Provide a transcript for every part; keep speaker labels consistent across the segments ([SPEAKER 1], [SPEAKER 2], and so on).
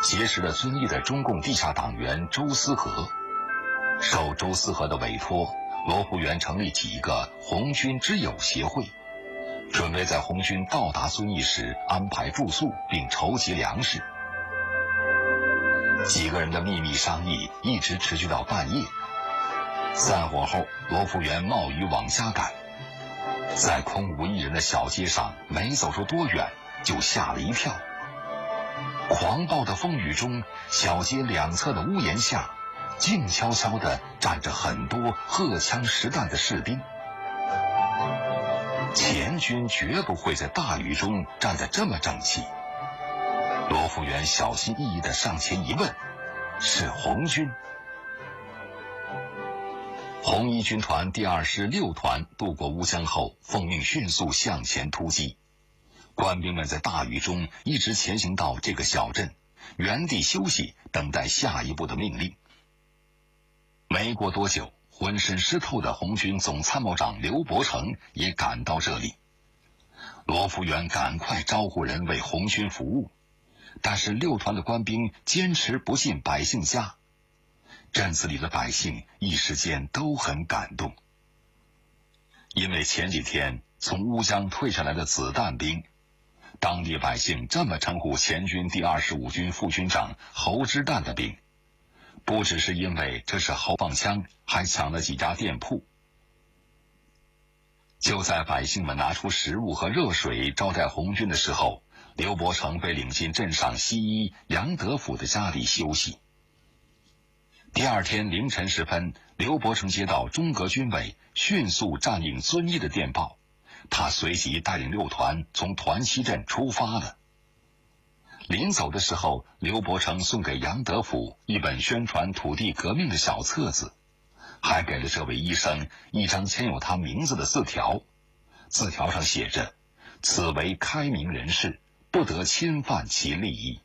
[SPEAKER 1] 结识了遵义的中共地下党员周思和。受周思和的委托，罗福元成立起一个红军之友协会，准备在红军到达遵义时安排住宿并筹集粮食。几个人的秘密商议一直持续到半夜。散伙后，罗福元冒雨往家赶，在空无一人的小街上没走出多远，就吓了一跳。狂暴的风雨中，小街两侧的屋檐下静悄悄地站着很多荷枪实弹的士兵。前军绝不会在大雨中站得这么整齐。罗福元小心翼翼地上前一问，是红军。红一军团第2师6团渡过乌江后，奉命迅速向前突击。官兵们在大雨中一直前行到这个小镇，原地休息，等待下一步的命令。没过多久，浑身湿透的红军总参谋长刘伯承也赶到这里。罗福元赶快招呼人为红军服务，但是6团的官兵坚持不进百姓家。镇子里的百姓一时间都很感动，因为前几天从乌江退下来的子弹兵，当地百姓这么称呼前军第25军副军长侯之旦的兵，不只是因为这是侯放枪，还抢了几家店铺。就在百姓们拿出食物和热水招待红军的时候，刘伯承被领进镇上西医杨德甫的家里休息。第2天凌晨时分，刘伯承接到中革军委迅速占领遵义的电报，他随即带领6团从团西镇出发了。临走的时候，刘伯承送给杨德甫一本宣传土地革命的小册子，还给了这位医生一张签有他名字的字条。字条上写着：此为开明人士，不得侵犯其利益。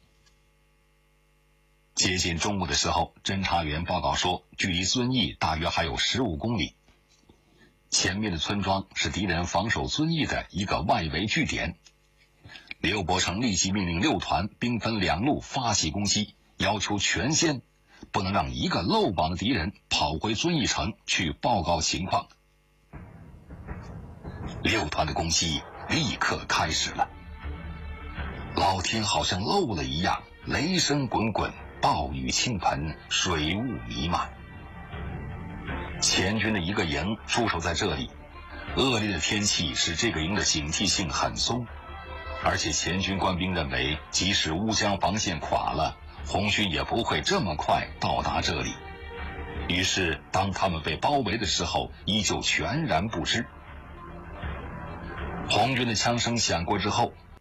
[SPEAKER 1] 接近中午的时候，侦察员报告说，距离遵义大约还有15公里。前面的村庄是敌人防守遵义的一个外围据点。刘伯承立即命令6团兵分2路发起攻击，要求全歼，不能让一个漏网的敌人跑回遵义城去报告情况。6团的攻击立刻开始了。老天好像漏了一样，雷声滚滚，暴雨倾盆，水雾弥漫。前军的一个营驻守在这里，恶劣的天气使这个营的警惕性很松，而且前军官兵认为，即使乌江防线垮了，红军也不会这么快到达这里。于是当他们被包围的时候，依旧全然不知。红军的枪声响过之后，